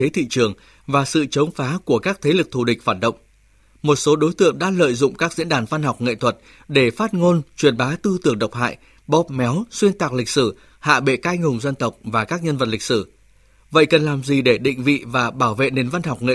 thế thị trường và sự chống phá của các thế lực thù địch phản động. Một số đối tượng đã lợi dụng các diễn đàn văn học nghệ thuật để phát ngôn, truyền bá tư tưởng độc hại, bóp méo, xuyên tạc lịch sử, hạ bệ các anh hùng dân tộc và các nhân vật lịch sử. Vậy cần làm gì để định vị và bảo vệ nền văn học nghệ